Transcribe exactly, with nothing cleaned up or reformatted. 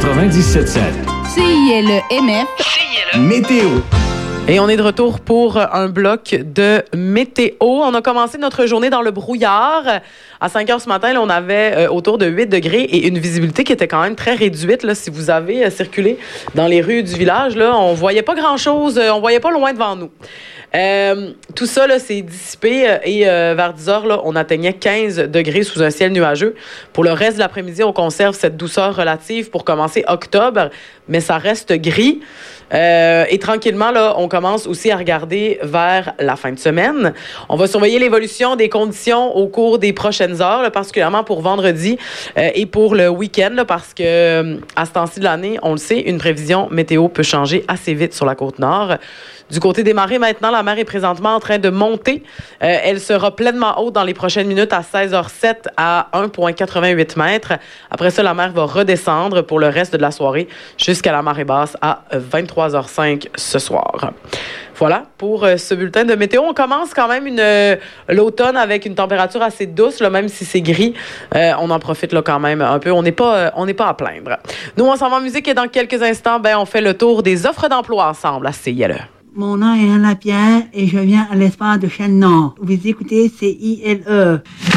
quatre-vingt-dix-sept sept. C I L E M F. C I L E. Météo. Et on est de retour pour un bloc de météo. On a commencé notre journée dans le brouillard. À cinq heures ce matin, là, on avait euh, autour de huit degrés et une visibilité qui était quand même très réduite. Là, si vous avez euh, circulé dans les rues du village, là, on voyait pas grand-chose. Euh, on voyait pas loin devant nous. Euh, tout ça là, s'est dissipé euh, et euh, vers dix heures, là, on atteignait quinze degrés sous un ciel nuageux. Pour le reste de l'après-midi, on conserve cette douceur relative pour commencer octobre, mais ça reste gris. Euh, et tranquillement, là, on commence aussi à regarder vers la fin de semaine. On va surveiller l'évolution des conditions au cours des prochaines heures, là, particulièrement pour vendredi euh, et pour le week-end, là, parce que euh, à ce temps-ci de l'année, on le sait, une prévision météo peut changer assez vite sur la Côte-Nord. Du côté des marées, maintenant, la mer est présentement en train de monter. Euh, elle sera pleinement haute dans les prochaines minutes à seize heures sept à un virgule quatre-vingt-huit mètres. Après ça, la mer va redescendre pour le reste de la soirée jusqu'à la marée basse à vingt-trois heures cinq ce soir. Voilà pour euh, ce bulletin de météo. On commence quand même une, euh, l'automne avec une température assez douce, là, même si c'est gris. Euh, on en profite là, quand même un peu. On n'est pas, euh, on n'est pas à plaindre. Nous, on s'en va en musique et dans quelques instants, ben, on fait le tour des offres d'emploi ensemble à C I L E. Mon nom est Anna Pierre et je viens à l'espace de Chêne-Nord. Vous écoutez C I L E.